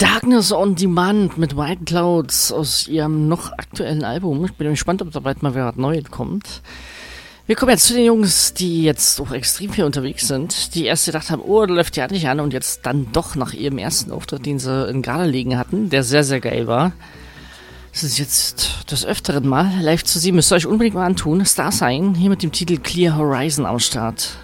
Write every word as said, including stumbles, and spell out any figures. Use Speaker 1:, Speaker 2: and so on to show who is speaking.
Speaker 1: Darkness on Demand mit White Clouds aus ihrem noch aktuellen Album. Ich bin gespannt, ob da bald mal wieder was Neues kommt. Wir kommen jetzt zu den Jungs, die jetzt auch extrem viel unterwegs sind, die erst gedacht haben, oh, das läuft ja nicht an, und jetzt dann doch nach ihrem ersten Auftritt, den sie in Gardelegen hatten, der sehr, sehr geil war. Das ist jetzt des Öfteren mal live zu sehen, müsst ihr euch unbedingt mal antun. Starsign, hier mit dem Titel Clear Horizon am Start.